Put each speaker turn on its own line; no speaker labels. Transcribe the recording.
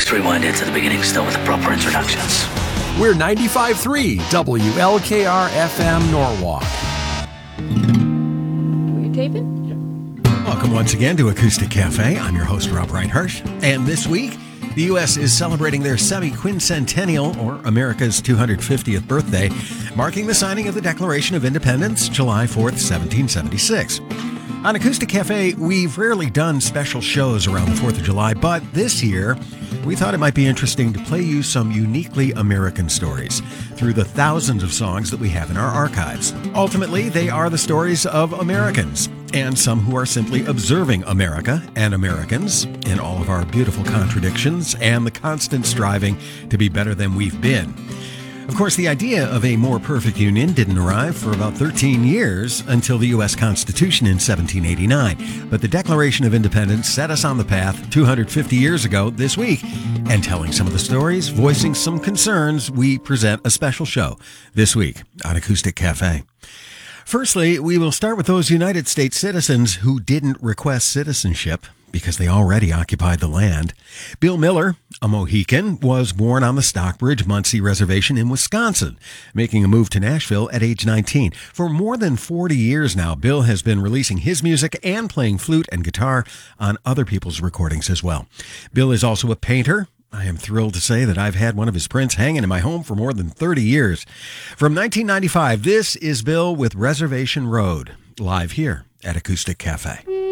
Let's rewind it to the beginning still with the proper introductions.
We're 95.3 WLKR FM Norwalk.
Were you taping?
Welcome once again to Acoustic Cafe. I'm your host, Rob Reinhardt. And this week, the U.S. is celebrating their semi-quincentennial, or America's 250th birthday, marking the signing of the Declaration of Independence, July 4th, 1776. On Acoustic Cafe, we've rarely done special shows around the 4th of July, but this year, we thought it might be interesting to play you some uniquely American stories through the thousands of songs that we have in our archives. Ultimately, they are the stories of Americans, and some who are simply observing America and Americans in all of our beautiful contradictions and the constant striving to be better than we've been. Of course, the idea of a more perfect union didn't arrive for about 13 years until the U.S. Constitution in 1789. But the Declaration of Independence set us on the path 250 years ago this week. And telling some of the stories, voicing some concerns, we present a special show this week on Acoustic Cafe. Firstly, we will start with those United States citizens who didn't request citizenship because they already occupied the land. Bill Miller, a Mohican, was born on the Stockbridge-Muncie Reservation in Wisconsin, making a move to Nashville at age 19. For more than 40 years now, Bill has been releasing his music and playing flute and guitar on other people's recordings as well. Bill is also a painter. I am thrilled to say that I've had one of his prints hanging in my home for more than 30 years. From 1995, this is Bill with Reservation Road, live here at Acoustic Cafe.